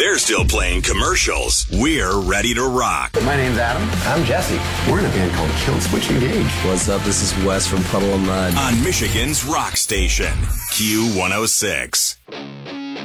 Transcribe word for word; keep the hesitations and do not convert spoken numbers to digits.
they're still playing commercials, we're ready to rock. My name's Adam. I'm Jesse. We're in a band called Kill Switch Engage. What's up? This is Wes from Puddle of Mud. On Michigan's rock station, Q one oh six.